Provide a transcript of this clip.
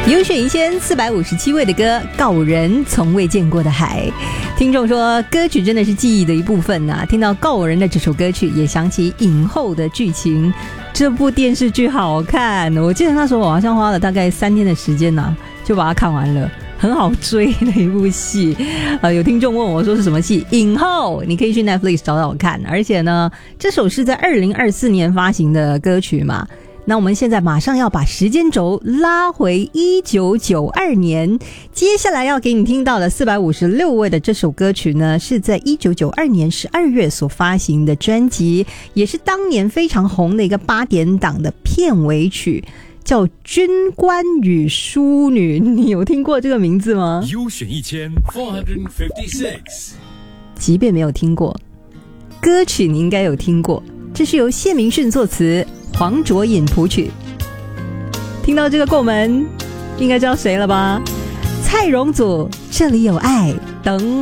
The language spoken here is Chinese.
优选一千457位的歌，告人从未见过的海。听众说歌曲真的是记忆的一部分啊，听到告人的这首歌曲也想起影后的剧情。这部电视剧好看，我记得那时候我好像花了大概3天的时间啊，就把它看完了，很好追的一部戏。有听众问我说是什么戏？影后，你可以去 Netflix 找找看。而且呢，这首是在2024年发行的歌曲嘛，那我们现在马上要把时间轴拉回1992年，接下来要给你听到的456位的这首歌曲呢，是在1992年12月所发行的专辑，也是当年非常红的一个8点档的片尾曲，叫《军官与淑女》。你有听过这个名字吗？ 优选1456， 即便没有听过，歌曲你应该有听过，这是由谢明训作词，黄卓颖谱曲。听到这个过门，应该知道谁了吧？蔡荣祖，这里有爱等